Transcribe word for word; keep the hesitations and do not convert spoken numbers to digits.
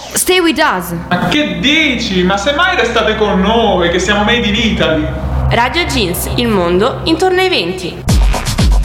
Stay with us. Ma che dici? Ma semmai restate con noi, che siamo made in Italy. Radio Jeans, il mondo intorno ai venti.